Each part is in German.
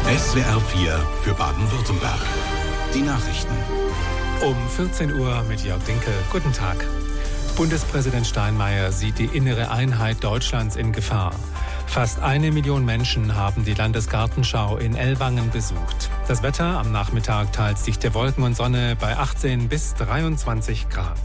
SWR 4 für Baden-Württemberg. Die Nachrichten. Um 14 Uhr mit Jörg Dinkel. Guten Tag. Bundespräsident Steinmeier sieht die innere Einheit Deutschlands in Gefahr. Fast 1 Million Menschen haben die Landesgartenschau in Ellwangen besucht. Das Wetter am Nachmittag teilt dichte Wolken und Sonne bei 18 bis 23 Grad.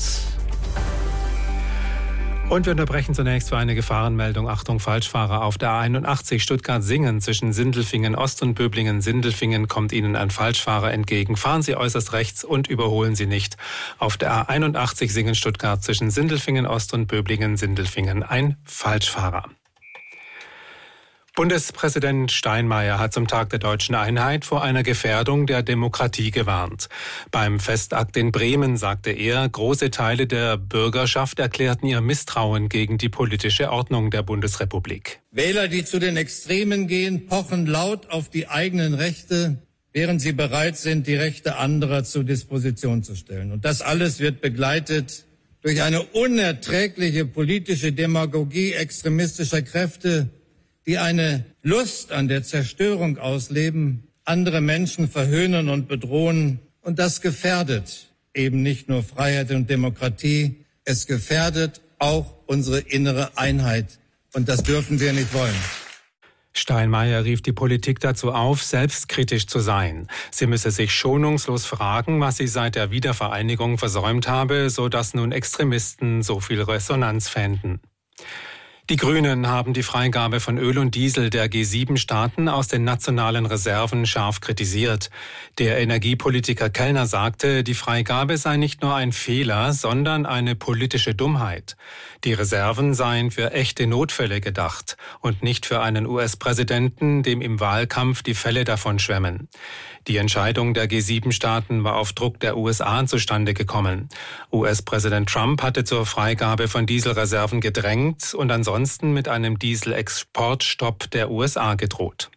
Und wir unterbrechen zunächst für eine Gefahrenmeldung. Achtung, Falschfahrer auf der A81 Stuttgart-Singen zwischen Sindelfingen Ost und Böblingen-Sindelfingen kommt Ihnen ein Falschfahrer entgegen. Fahren Sie äußerst rechts und überholen Sie nicht. Auf der A81 Singen-Stuttgart zwischen Sindelfingen Ost und Böblingen-Sindelfingen ein Falschfahrer. Bundespräsident Steinmeier hat zum Tag der deutschen Einheit vor einer Gefährdung der Demokratie gewarnt. Beim Festakt in Bremen sagte er, große Teile der Bürgerschaft erklärten ihr Misstrauen gegen die politische Ordnung der Bundesrepublik. Wähler, die zu den Extremen gehen, pochen laut auf die eigenen Rechte, während sie bereit sind, die Rechte anderer zur Disposition zu stellen. Und das alles wird begleitet durch eine unerträgliche politische Demagogie extremistischer Kräfte, die eine Lust an der Zerstörung ausleben, andere Menschen verhöhnen und bedrohen. Und das gefährdet eben nicht nur Freiheit und Demokratie, es gefährdet auch unsere innere Einheit. Und das dürfen wir nicht wollen. Steinmeier rief die Politik dazu auf, selbstkritisch zu sein. Sie müsse sich schonungslos fragen, was sie seit der Wiedervereinigung versäumt habe, sodass nun Extremisten so viel Resonanz fänden. Die Grünen haben die Freigabe von Öl und Diesel der G7-Staaten aus den nationalen Reserven scharf kritisiert. Der Energiepolitiker Kellner sagte, die Freigabe sei nicht nur ein Fehler, sondern eine politische Dummheit. Die Reserven seien für echte Notfälle gedacht und nicht für einen US-Präsidenten, dem im Wahlkampf die Fälle davon schwemmen. Die Entscheidung der G7-Staaten war auf Druck der USA zustande gekommen. US-Präsident Trump hatte zur Freigabe von Dieselreserven gedrängt und ansonsten mit einem Dieselexportstopp der USA gedroht.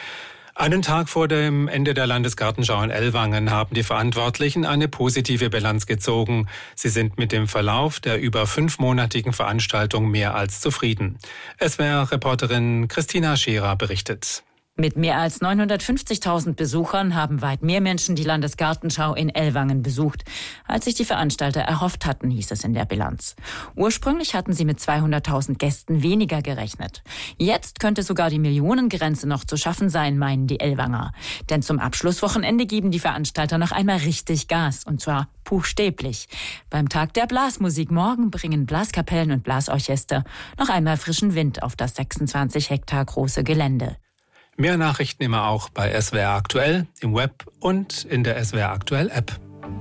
Einen Tag vor dem Ende der Landesgartenschau in Ellwangen haben die Verantwortlichen eine positive Bilanz gezogen. Sie sind mit dem Verlauf der über 5-monatigen Veranstaltung mehr als zufrieden. SWR-Reporterin Christina Scherer berichtet. Mit mehr als 950.000 Besuchern haben weit mehr Menschen die Landesgartenschau in Ellwangen besucht, als sich die Veranstalter erhofft hatten, hieß es in der Bilanz. Ursprünglich hatten sie mit 200.000 Gästen weniger gerechnet. Jetzt könnte sogar die Millionengrenze noch zu schaffen sein, meinen die Ellwanger. Denn zum Abschlusswochenende geben die Veranstalter noch einmal richtig Gas, und zwar buchstäblich. Beim Tag der Blasmusik morgen bringen Blaskapellen und Blasorchester noch einmal frischen Wind auf das 26 Hektar große Gelände. Mehr Nachrichten immer auch bei SWR Aktuell, im Web und in der SWR Aktuell App.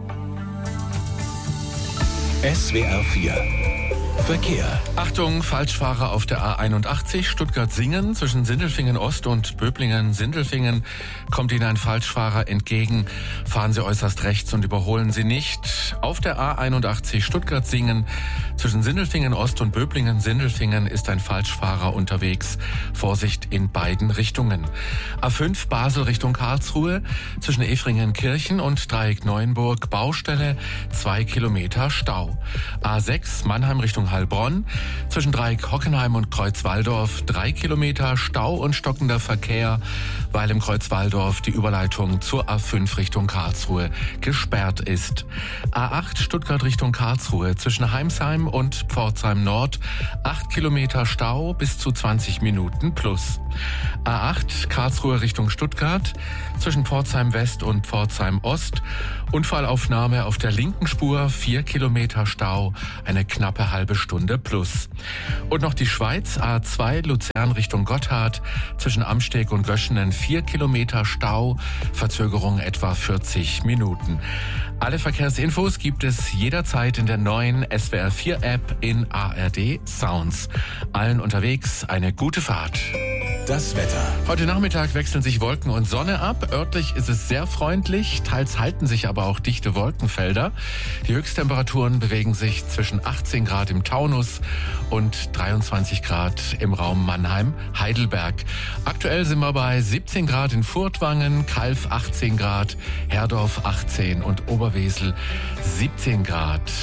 SWR 4 Verkehr. Achtung, Falschfahrer auf der A81 Stuttgart-Singen zwischen Sindelfingen Ost und Böblingen-Sindelfingen kommt Ihnen ein Falschfahrer entgegen. Fahren Sie äußerst rechts und überholen Sie nicht. Auf der A81 Stuttgart-Singen zwischen Sindelfingen Ost und Böblingen-Sindelfingen ist ein Falschfahrer unterwegs. Vorsicht in beiden Richtungen. A5 Basel Richtung Karlsruhe zwischen Efringen-Kirchen und Dreieck Neuenburg Baustelle, 2 Kilometer Stau. A6 Mannheim Richtung Heilbronn zwischen Dreieck Hockenheim und Kreuz-Walldorf 3 Kilometer Stau und stockender Verkehr, weil im Kreuz-Walldorf die Überleitung zur A5 Richtung Karlsruhe gesperrt ist. A8 Stuttgart Richtung Karlsruhe zwischen Heimsheim und Pforzheim Nord 8 Kilometer Stau bis zu 20 Minuten plus. A8 Karlsruhe Richtung Stuttgart zwischen Pforzheim West und Pforzheim Ost. Unfallaufnahme auf der linken Spur 4 Kilometer Stau, eine knappe halbe Stunde plus. Und noch die Schweiz, A2 Luzern Richtung Gotthard, zwischen Amsteg und Göschenen 4 Kilometer Stau, Verzögerung etwa 40 Minuten. Alle Verkehrsinfos gibt es jederzeit in der neuen SWR 4 App in ARD Sounds. Allen unterwegs eine gute Fahrt. Das Wetter. Heute Nachmittag wechseln sich Wolken und Sonne ab. Örtlich ist es sehr freundlich, teils halten sich aber auch dichte Wolkenfelder. Die Höchsttemperaturen bewegen sich zwischen 18 Grad im Taunus und 23 Grad im Raum Mannheim-Heidelberg. Aktuell sind wir bei 17 Grad in Furtwangen, Calw 18 Grad, Herdorf 18 und Oberwesel 17 Grad.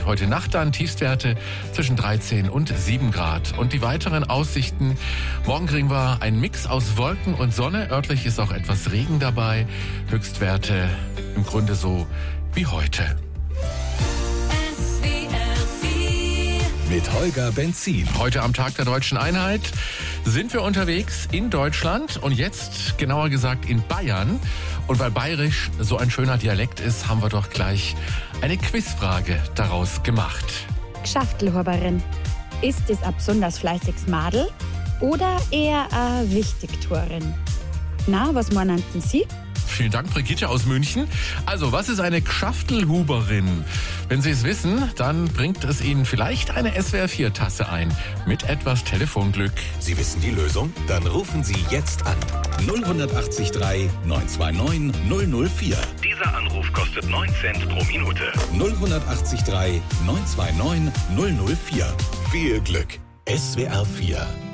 Heute Nacht dann Tiefstwerte zwischen 13 und 7 Grad. Und die weiteren Aussichten: Morgen kriegen wir einen Mix aus Wolken und Sonne. Örtlich ist auch etwas Regen dabei. Höchstwerte im Grunde so wie heute. Mit Holger Benzin. Heute am Tag der Deutschen Einheit sind wir unterwegs in Deutschland und jetzt genauer gesagt in Bayern. Und weil Bayerisch so ein schöner Dialekt ist, haben wir doch gleich eine Quizfrage daraus gemacht. Gschaftelhuberin. Ist es ein besonders fleißiges Madel oder eher eine Wichtigtuerin? Na, was meinen Sie? Vielen Dank, Brigitte aus München. Also, was ist eine Gschaftelhuberin? Wenn Sie es wissen, dann bringt es Ihnen vielleicht eine SWR4-Tasse ein. Mit etwas Telefonglück. Sie wissen die Lösung? Dann rufen Sie jetzt an. 0183 929 004. Dieser Anruf kostet 9 Cent pro Minute. 0183 929 004. Viel Glück. SWR4